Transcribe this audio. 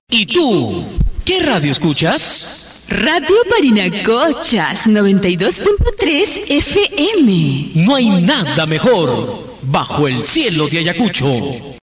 ¿Y tú? ¿Qué radio escuchas? Radio Parinacochas 92.3 FM. No hay nada mejor bajo el cielo de Ayacucho.